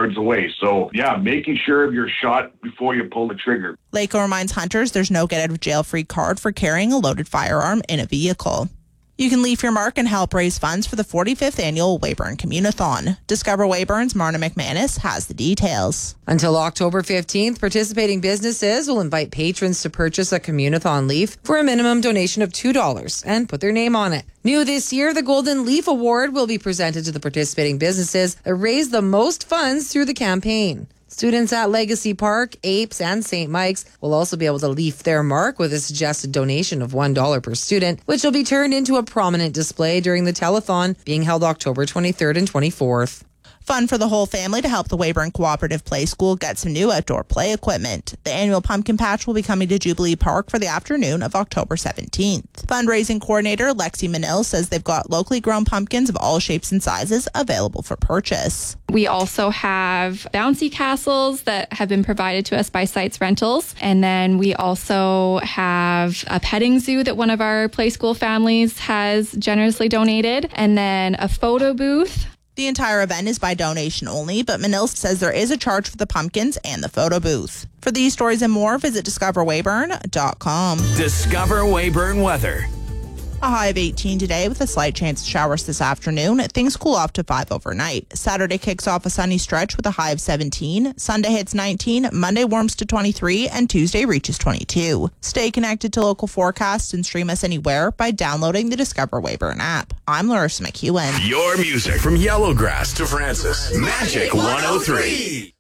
yards away. So, yeah, making sure you're shot before you pull the trigger. Lakeland reminds hunters there's no get-out-of-jail-free card for carrying a loaded firearm in a vehicle. You can leave your mark and help raise funds for the 45th annual Weyburn Communathon. Discover Weyburn's Marna McManus has the details. Until October 15th, participating businesses will invite patrons to purchase a Communathon leaf for a minimum donation of $2 and put their name on it. New this year, the Golden Leaf Award will be presented to the participating businesses that raise the most funds through the campaign. Students at Legacy Park, Apes, and St. Mike's will also be able to leaf their mark with a suggested donation of $1 per student, which will be turned into a prominent display during the telethon being held October 23rd and 24th. Fun for the whole family to help the Weyburn Cooperative Play School get some new outdoor play equipment. The annual Pumpkin Patch will be coming to Jubilee Park for the afternoon of October 17th. Fundraising coordinator Lexi Manil says they've got locally grown pumpkins of all shapes and sizes available for purchase. We also have bouncy castles that have been provided to us by Sites Rentals. And then we also have a petting zoo that one of our play school families has generously donated. And then a photo booth. The entire event is by donation only, but Manil says there is a charge for the pumpkins and the photo booth. For these stories and more, visit discoverweyburn.com. Discover Weyburn weather. A high of 18 today with a slight chance of showers this afternoon. Things cool off to 5 overnight. Saturday kicks off a sunny stretch with a high of 17. Sunday hits 19. Monday warms to 23. And Tuesday reaches 22. Stay connected to local forecasts and stream us anywhere by downloading the Discover Weyburn app. I'm Larissa McEwen. Your music from Yellowgrass to Francis. Magic 103.